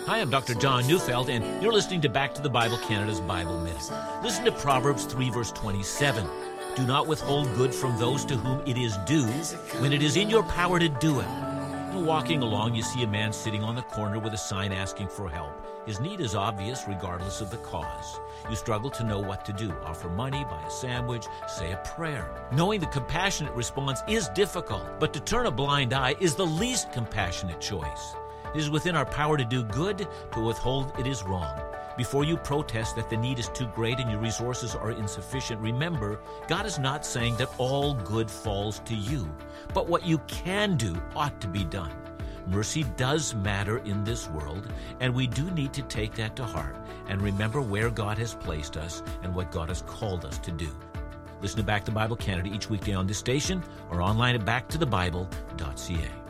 Hi, I'm Dr. John Neufeld, and you're listening to Back to the Bible, Canada's Bible Minute. Listen to Proverbs 3, verse 27. Do not withhold good from those to whom it is due when it is in your power to do it. Walking along, you see a man sitting on the corner with a sign asking for help. His need is obvious regardless of the cause. You struggle to know what to do. Offer money, buy a sandwich, say a prayer. Knowing the compassionate response is difficult, but to turn a blind eye is the least compassionate choice. It is within our power to do good, to withhold it is wrong. Before you protest that the need is too great and your resources are insufficient, remember, God is not saying that all good falls to you, but what you can do ought to be done. Mercy does matter in this world, and we do need to take that to heart and remember where God has placed us and what God has called us to do. Listen to Back to the Bible Canada each weekday on this station or online at backtothebible.ca.